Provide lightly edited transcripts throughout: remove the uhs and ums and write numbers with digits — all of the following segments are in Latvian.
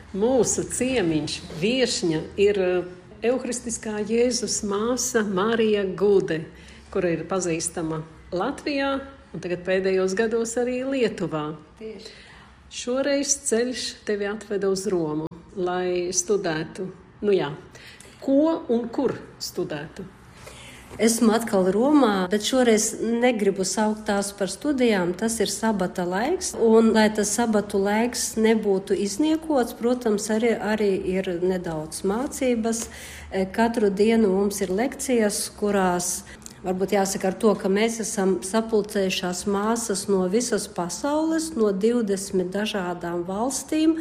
Mūsu ciemiņš, viešņa ir Euharistiskā Jēzus māsa Marija Gude, kura ir pazīstama Latvijā un tagad pēdējos gados arī Lietuvā. Tieši. Šoreiz ceļš tevi atveda uz Romu, lai studētu. Ko un kur studētu? Esmu atkal Romā, bet šoreiz negribu saukt tās par studijām. Tas ir sabata laiks, un lai tas sabatu laiks nebūtu izniekots, protams, arī ir nedaudz mācības. Katru dienu mums ir lekcijas, kurās varbūt jāsaka ar to, ka mēs esam sapulcējušās māsas no visas pasaules, no 20 dažādām valstīm,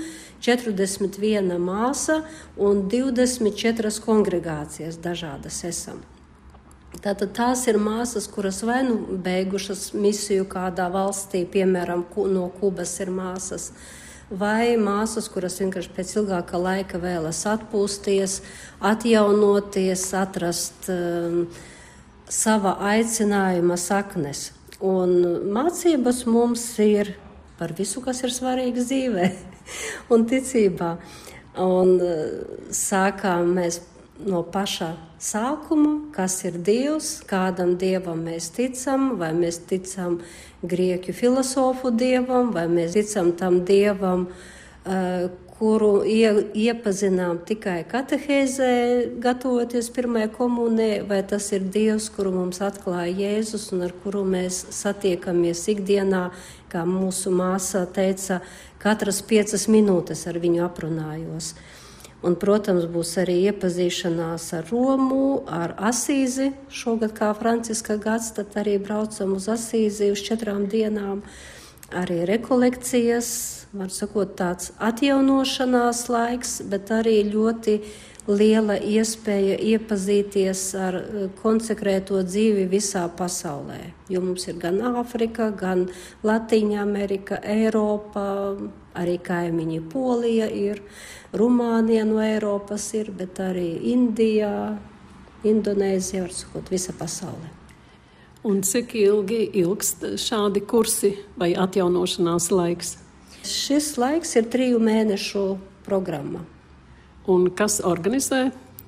41 māsa un 24 kongregācijas dažādas esam. Tātad tās ir māsas, kuras vai nu beigušas misiju kādā valstī, piemēram, no Kubas ir māsas, vai māsas, kuras vienkārši pēc ilgāka laika vēlas atpūsties, atjaunoties, atrast sava aicinājuma saknes. Un mācības mums ir par visu, kas ir svarīgs dzīvē un ticībā. Un sākām mēs no paša sākuma, kas ir Dievs, kādam dievam mēs ticam, vai mēs ticam grieķu filozofu dievam, vai mēs ticam tam dievam, kuru iepazinām tikai katehēzē, gatavoties pirmajai komunē, vai tas ir Dievs, kuru mums atklāja Jēzus un ar kuru mēs satiekamies ikdienā, kā mūsu māsa teica, katras 5 minūtes ar viņu aprunājos. Un, protams, būs arī iepazīšanās ar Romu, ar Asīzi. Šogad, kā Franciska gads, tad arī braucam uz Asīzi uz 4 dienām. Arī rekolekcijas, var sakot, tāds atjaunošanās laiks, bet arī ļoti liela iespēja iepazīties ar konsekrēto dzīvi visā pasaulē. Jo mums ir gan Āfrika, gan Latīņa Amerika, Eiropa, arī kaimiņi Polija ir, Rumānija no Eiropas ir, bet arī Indija, Indonēzija, var sakot, visa pasaulē. Un cik ilgi ilgst šādi kursi vai atjaunošanās laiks? Šis laiks ir 3 mēnešu programma. Un kas organizē?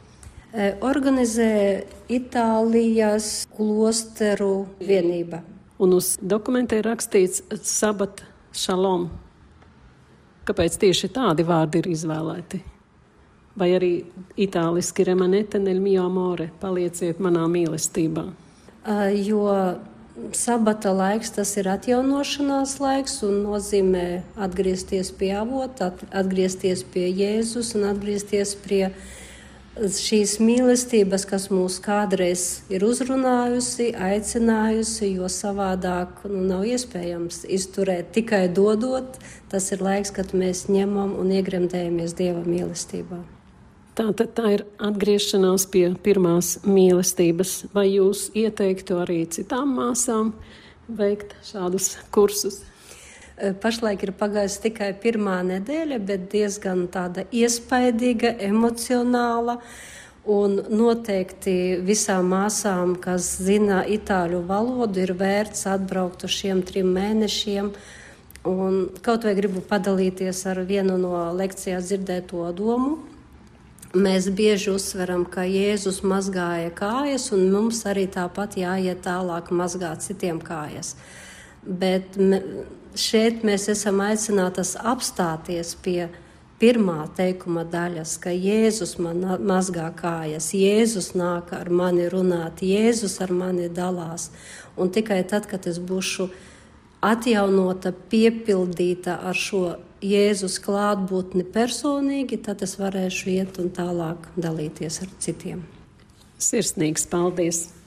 Organizē Itālijas klosteru vienība. Un uz dokumentē rakstīts Sabat Shalom. Kāpēc tieši tādi vārdi ir izvēlēti? Vai arī itāliski Remanete nel mio amore, palieciet manā mīlestībā? Jo sabata laiks, tas ir atjaunošanās laiks un nozīmē atgriezties pie avota, atgriezties pie Jēzus un atgriezties pie šīs mīlestības, kas mūs kādreiz ir uzrunājusi, aicinājusi, jo savādāk nav iespējams izturēt tikai dodot. Tas ir laiks, kad mēs ņemam un iegremdējamies Dieva mīlestībā. Tātad tā ir atgriešanās pie pirmās mīlestības. Vai jūs ieteiktu arī citām māsām veikt šādus kursus? Pašlaik ir pagājusi tikai 1. nedēļa, bet diezgan tāda iespaidīga, emocionāla. Un noteikti visām māsām, kas zina itāļu valodu, ir vērts atbraukt uz šiem 3 mēnešiem. Un kaut vai gribu padalīties ar vienu no lekcijās dzirdēto domu. Mēs bieži uzsveram, ka Jēzus mazgāja kājas, un mums arī tāpat jāiet tālāk mazgāt citiem kājas. Bet šeit mēs esam aicinātas apstāties pie pirmā teikuma daļas, ka Jēzus man mazgā kājas, Jēzus nāk ar mani runāt, Jēzus ar mani dalās. Un tikai tad, kad es būšu atjaunota, piepildīta ar šo Jēzus klātbūtni personīgi, tad es varēšu iet un tālāk dalīties ar citiem. Sirsnīgs paldies!